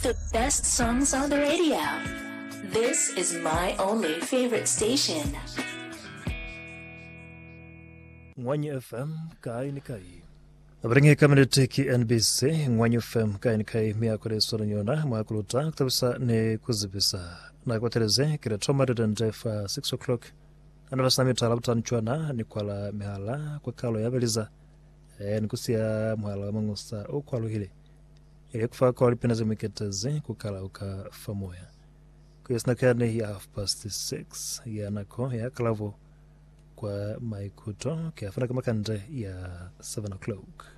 The best songs on the radio. This is my only favorite station. Ngwanyo FM kai ni kai. Abringe community ki NBC Ngwanyo FM kai ni kai mia kore sura nyona mwakuluta kutabisa ne kuzibisa. Na kwa tereze kire toma defa 6 o'clock. Anabasami talabuta nchwana ni kwa la mihala kwa kalo ya beliza. Nikusia muhala mangusta ukwalo hili. Ile kufa kwa lipinazi mwiketeze kukala ukafamoya. Kuyasnakane ya 6:30 ya nako ya kalavo kwa maikuto kia fana kama kande ya 7 o'clock.